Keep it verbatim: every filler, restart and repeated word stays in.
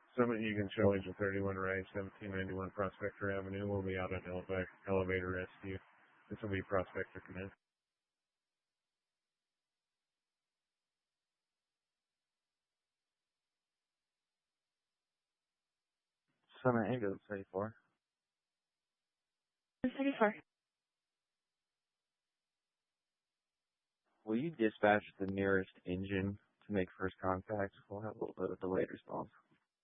Summit Egan Show Agent thirty-one Ray, seventeen ninety-one Prospector Avenue. We'll be out at ele- elevator rescue. This will be Prospector Command. Summit Ambulance thirty-four. thirty-four. Will you dispatch the nearest engine to make first contact? We'll have a little bit of delayed response.